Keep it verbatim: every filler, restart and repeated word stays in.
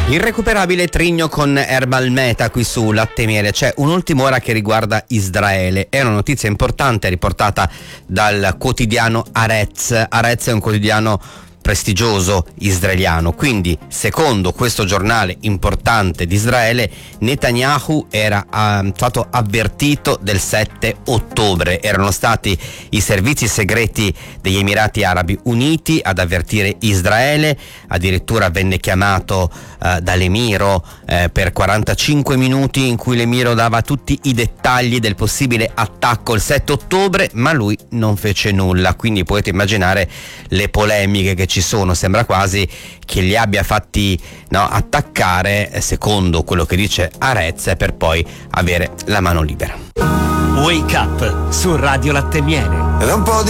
Irrecuperabile Trigno con Herbal Meta qui su Latte e Miele. C'è un'ultima ora che riguarda Israele. È una notizia importante riportata dal quotidiano Haaretz. Haaretz è un quotidiano prestigioso israeliano, quindi secondo questo giornale importante di Israele, Netanyahu era uh, stato avvertito del sette ottobre. Erano stati i servizi segreti degli Emirati Arabi Uniti ad avvertire Israele, addirittura venne chiamato uh, dall'emiro uh, per quarantacinque minuti in cui l'emiro dava tutti i dettagli del possibile attacco il sette ottobre, ma lui non fece nulla, quindi potete immaginare le polemiche che ci sono. Sembra quasi che li abbia fatti no, attaccare, secondo quello che dice Haaretz, per poi avere la mano libera. Wake Up su Radio Latte e Miele.